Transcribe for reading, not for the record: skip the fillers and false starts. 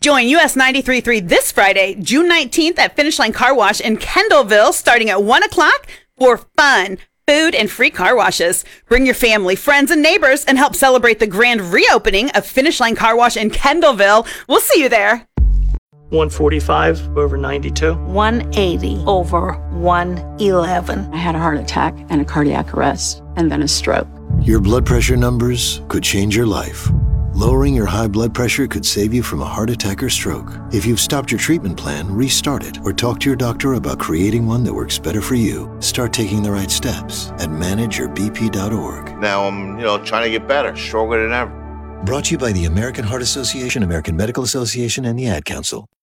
Join US 93.3 this Friday, June 19th at Finish Line Car Wash in Kendallville starting at 1 o'clock for fun, food, and free car washes. Bring your family, friends, and neighbors and help celebrate the grand reopening of Finish Line Car Wash in Kendallville. We'll see you there. 145 over 92. 180 over 111. I had a heart attack and a cardiac arrest and then a stroke. Your blood pressure numbers could change your life. Lowering your high blood pressure could save you from a heart attack or stroke. If you've stopped your treatment plan, restart it or talk to your doctor about creating one that works better for you. Start taking the right steps at manageyourbp.org. Now I'm, trying to get better, stronger than ever. Brought to you by the American Heart Association, American Medical Association, and the Ad Council.